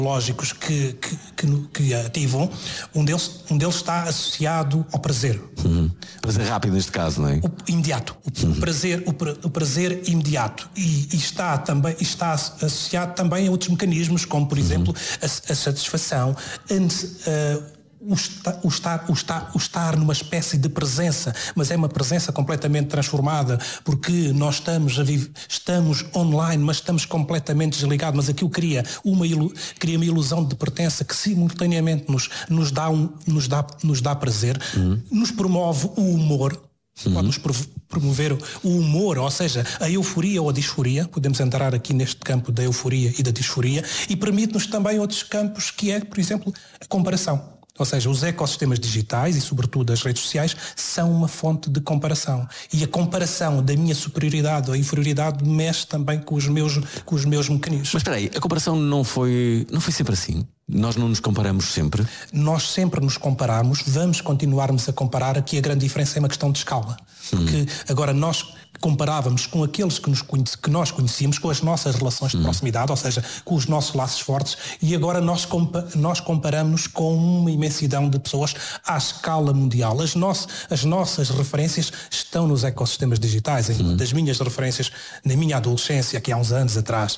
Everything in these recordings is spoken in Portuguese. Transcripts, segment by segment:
lógicos que ativam, um deles está associado ao prazer. Prazer rápido neste caso, não é? O imediato. O prazer imediato. E está associado também a outros mecanismos, como por exemplo a satisfação, o estar numa espécie de presença, mas é uma presença completamente transformada, porque nós estamos online, mas estamos completamente desligados, mas aquilo cria uma ilusão de pertença que simultaneamente nos dá prazer, nos promove o humor. Pode-nos promover o humor, ou seja, a euforia ou a disforia, podemos entrar aqui neste campo da euforia e da disforia, e permite-nos também outros campos, que é, por exemplo, a comparação. Ou seja, os ecossistemas digitais e sobretudo as redes sociais são uma fonte de comparação. E a comparação da minha superioridade ou inferioridade mexe também com os meus mecanismos. Mas espera aí, a comparação não foi sempre assim? Nós não nos comparamos sempre? Nós sempre nos comparamos, vamos continuarmos a comparar. Aqui a grande diferença é uma questão de escala. Porque agora nós comparávamos com aqueles que nós conhecíamos, com as nossas relações de proximidade, ou seja, com os nossos laços fortes, e agora nós comparamos com uma imensidão de pessoas à escala mundial. As nossas referências estão nos ecossistemas digitais. Uma das minhas referências na minha adolescência, que há uns anos atrás,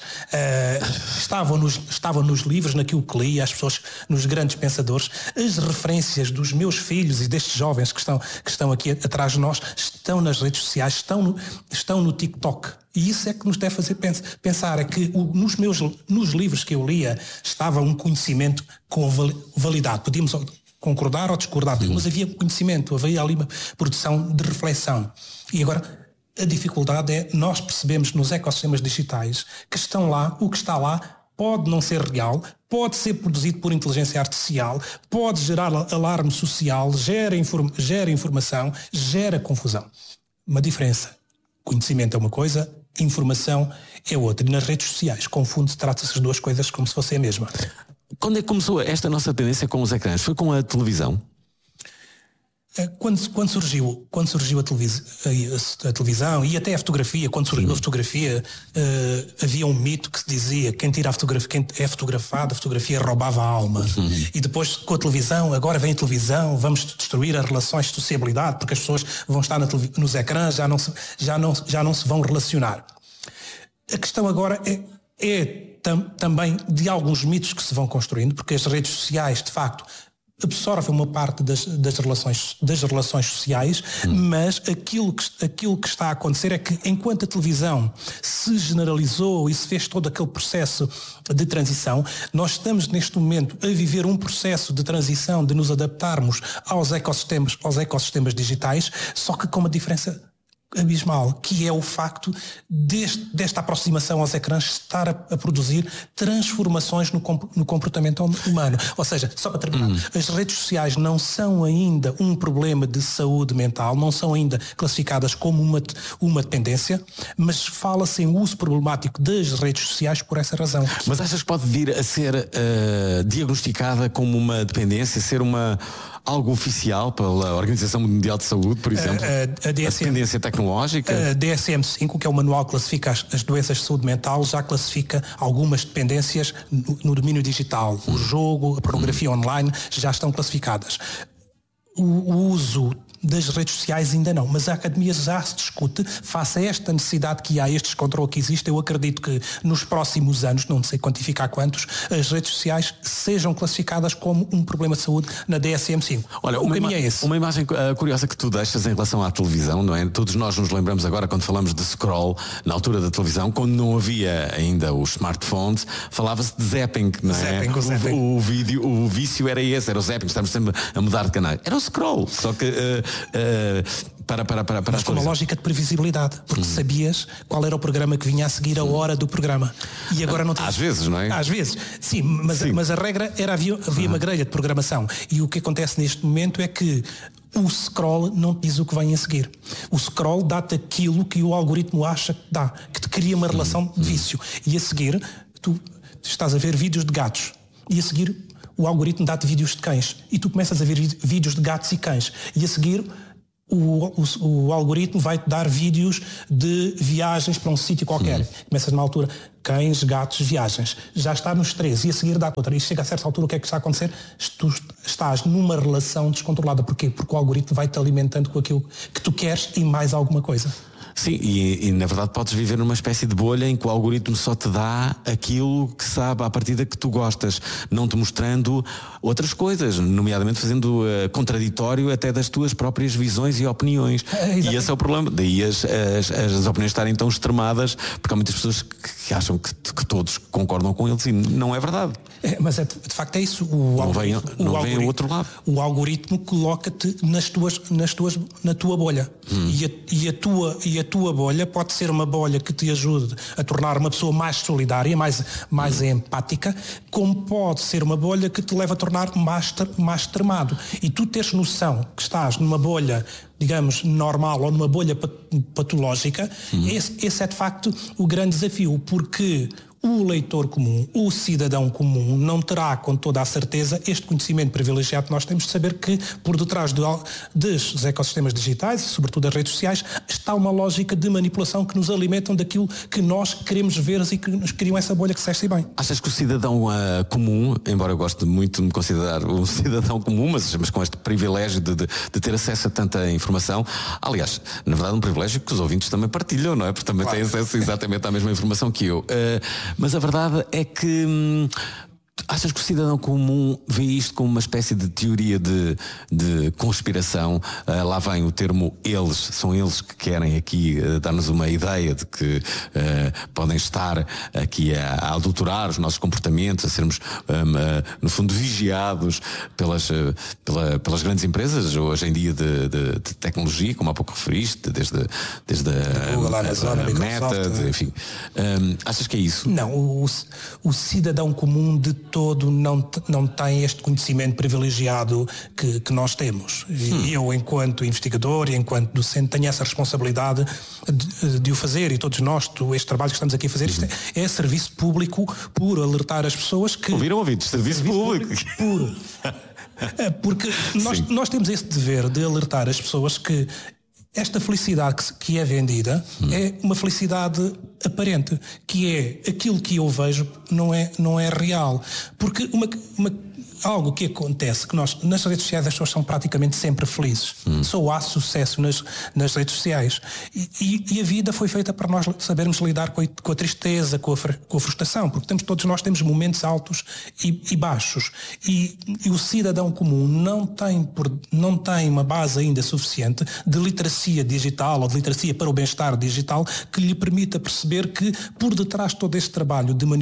estavam nos livros, naquilo que li, as pessoas, nos grandes pensadores. As referências dos meus filhos e destes jovens que estão aqui atrás de nós estão nas redes sociais, estão no TikTok. E isso é que nos deve fazer pensar, é que nos livros que eu lia estava um conhecimento com validade. Podíamos concordar ou discordar, mas havia conhecimento, havia ali uma produção de reflexão. E agora a dificuldade é nós percebemos nos ecossistemas digitais que estão lá, o que está lá pode não ser real, pode ser produzido por inteligência artificial, pode gerar alarme social, gera informação, gera confusão. Uma diferença. Conhecimento é uma coisa, informação é outra. E nas redes sociais trata-se as duas coisas como se fosse a mesma. Quando é que começou esta nossa tendência com os ecrãs? Foi com a televisão? Quando surgiu a televisão e até a fotografia, quando surgiu a fotografia, havia um mito que se dizia quem é fotografado, a fotografia roubava a alma. E depois com a televisão, agora vem a televisão, vamos destruir as relações de sociabilidade, porque as pessoas vão estar nos ecrãs, já não se vão relacionar. A questão agora é também de alguns mitos que se vão construindo, porque as redes sociais, de facto, absorve uma parte das relações sociais, mas aquilo que está a acontecer é que enquanto a televisão se generalizou e se fez todo aquele processo de transição, nós estamos neste momento a viver um processo de transição, de nos adaptarmos aos ecossistemas digitais, só que com uma diferença abismal, que é o facto desta aproximação aos ecrãs estar a produzir transformações no comportamento humano. Ou seja, só para terminar, as redes sociais não são ainda um problema de saúde mental, não são ainda classificadas como uma dependência, mas fala-se em uso problemático das redes sociais por essa razão. Mas achas que pode vir a ser diagnosticada como uma dependência, ser algo oficial pela Organização Mundial de Saúde, por exemplo? A dependência tecnológica? A DSM-5, que é o manual que classifica as doenças de saúde mental, já classifica algumas dependências no domínio digital. O jogo, a pornografia online já estão classificadas. O uso das redes sociais ainda não, mas a academia já se discute face a esta necessidade que há, este descontrole que existe. Eu acredito que nos próximos anos, não sei quantificar quantos, as redes sociais sejam classificadas como um problema de saúde na DSM-5. Olha, o caminho é esse. Uma imagem curiosa que tu deixas em relação à televisão, não é? Todos nós nos lembramos agora quando falamos de scroll, na altura da televisão, quando não havia ainda os smartphones, falava-se de zapping, não é? O vício era esse, era o zapping, estamos sempre a mudar de canal. Era o scroll, só que mas com uma lógica de previsibilidade, porque sabias qual era o programa que vinha a seguir a hora do programa. E agora não tens... Às vezes, não é? Às vezes, sim, mas a regra era havia uma grelha de programação. E o que acontece neste momento é que o scroll não te diz o que vem a seguir. O scroll dá-te aquilo que o algoritmo acha que dá, que te cria uma relação de vício. E a seguir, tu estás a ver vídeos de gatos. E a seguir, o algoritmo dá-te vídeos de cães. E tu começas a ver vídeos de gatos e cães. E a seguir, o algoritmo vai-te dar vídeos de viagens para um sítio qualquer. Começas numa altura, cães, gatos, viagens. Já está nos 3 e a seguir dá outra. E chega a certa altura, o que é que está a acontecer? Tu estás numa relação descontrolada. Porquê? Porque o algoritmo vai-te alimentando com aquilo que tu queres e mais alguma coisa. Sim, e na verdade podes viver numa espécie de bolha em que o algoritmo só te dá aquilo que sabe à partida que tu gostas, não te mostrando outras coisas, nomeadamente fazendo contraditório até das tuas próprias visões e opiniões. E esse é o problema. Daí as opiniões estarem tão extremadas, porque há muitas pessoas que acham que todos concordam com eles e não é verdade. Mas de facto é isso. Não vem o outro lado. O algoritmo coloca-te na tua bolha. E a tua bolha pode ser uma bolha que te ajude a tornar uma pessoa mais solidária, mais empática, como pode ser uma bolha que te leva a tornar mais tremado. E tu teres noção que estás numa bolha, digamos, normal ou numa bolha patológica, esse é de facto o grande desafio, porque o leitor comum, o cidadão comum, não terá com toda a certeza este conhecimento privilegiado que nós temos de saber que por detrás dos ecossistemas digitais e sobretudo das redes sociais está uma lógica de manipulação que nos alimentam daquilo que nós queremos ver e que nos criam essa bolha que disseste bem. Achas que o cidadão comum, embora eu goste muito de me considerar um cidadão comum, mas com este privilégio de ter acesso a tanta informação, aliás, na verdade um privilégio que os ouvintes também partilham, não é? Porque também têm acesso exatamente à mesma informação que eu. Mas a verdade é que achas que o cidadão comum vê isto como uma espécie de teoria de conspiração? Lá vem o termo eles, são eles que querem aqui dar-nos uma ideia de que podem estar aqui a adulterar os nossos comportamentos, a sermos no fundo vigiados pelas grandes empresas hoje em dia de tecnologia, como há pouco referiste, desde a Google, Amazon, a Meta, enfim. Achas que é isso? Não, o cidadão comum de todo não tem este conhecimento privilegiado que nós temos. E eu, enquanto investigador e enquanto docente, tenho essa responsabilidade de o fazer, e todos nós, este trabalho que estamos aqui a fazer, isto é serviço público puro, alertar as pessoas que... Ouviram, ouvintes? Serviço público puro. Porque nós temos esse dever de alertar as pessoas que esta felicidade que é vendida é uma felicidade aparente, que é aquilo que eu vejo não é real. Porque algo que acontece, que nós, nas redes sociais, as pessoas são praticamente sempre felizes. Só há sucesso nas redes sociais. E a vida foi feita para nós sabermos lidar com a tristeza, com a frustração, porque todos nós temos momentos altos e baixos. E o cidadão comum não tem uma base ainda suficiente de literacia digital ou de literacia para o bem-estar digital que lhe permita perceber que por detrás de todo este trabalho de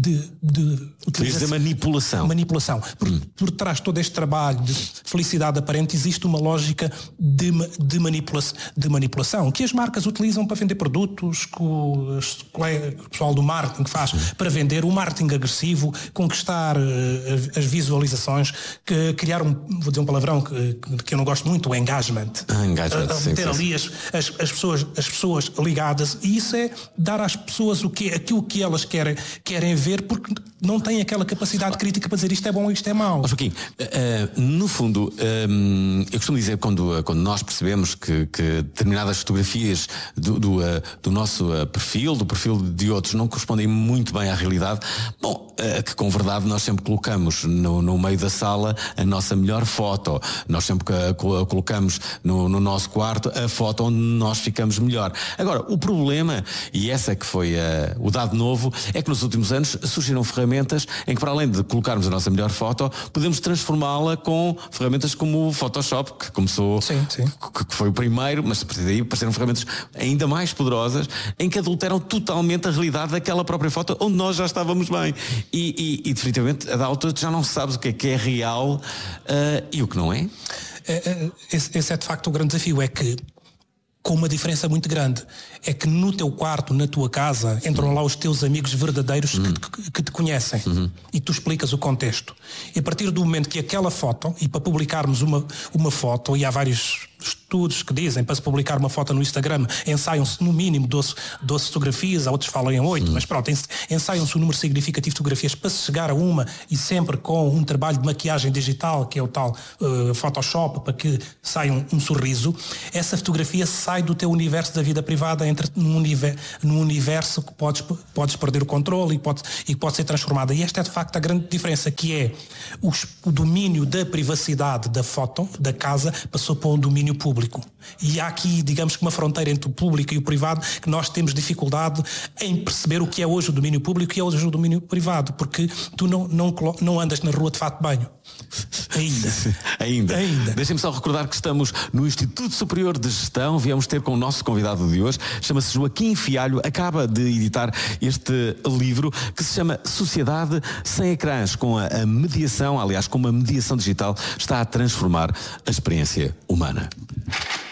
manipulação. Por trás de todo este trabalho de felicidade aparente existe uma lógica de manipulação que as marcas utilizam para vender produtos, que o pessoal do marketing faz para vender, o marketing agressivo, conquistar as visualizações, criar vou dizer um palavrão que eu não gosto muito, o engagement. Ter ali as pessoas ligadas, e isso é dar às pessoas aquilo que elas querem ver, porque não têm aquela capacidade crítica para dizer isto é bom ou isto é mau. Joaquim, no fundo, eu costumo dizer quando nós percebemos que determinadas fotografias do nosso perfil, do perfil de outros, não correspondem muito bem à realidade, que com verdade nós sempre colocamos no meio da sala a nossa melhor foto, nós sempre colocamos no nosso quarto a foto onde nós ficamos melhor. Agora, o problema, e essa é que foi o dado novo, é que nos últimos anos surgiram ferramentas em que, para além de colocarmos a nossa melhor foto, podemos transformá-la com ferramentas como o Photoshop, que começou, que foi o primeiro, mas a partir daí apareceram ferramentas ainda mais poderosas em que adulteram totalmente a realidade daquela própria foto onde nós já estávamos bem. E definitivamente, a da altura, tu já não sabes o que é real e o que não é. Esse é de facto o grande desafio, é que com uma diferença muito grande, é que no teu quarto, na tua casa, entram lá os teus amigos verdadeiros que te conhecem e tu explicas o contexto. E a partir do momento que aquela foto, e para publicarmos uma foto, e há vários estudos que dizem para se publicar uma foto no Instagram ensaiam-se no mínimo 12 fotografias, outros falam em 8, mas pronto, ensaiam-se um número significativo de fotografias para se chegar a uma, e sempre com um trabalho de maquiagem digital, que é o tal Photoshop, para que saia um sorriso. Essa fotografia sai do teu universo da vida privada, entra num universo que podes perder o controle e pode ser transformada. E esta é de facto a grande diferença, que é o domínio da privacidade da foto, da casa, passou para um domínio público. E há aqui, digamos que uma fronteira entre o público e o privado, que nós temos dificuldade em perceber o que é hoje o domínio público e o que é hoje o domínio privado, porque tu não andas na rua de fato de banho. Ainda. Deixem-me só recordar que estamos no Instituto Superior de Gestão. Viemos ter com o nosso convidado de hoje, chama-se Joaquim Fialho, acaba de editar este livro que se chama Sociedade Sem Ecrãs, com a mediação, aliás, com uma mediação digital, está a transformar a experiência humana.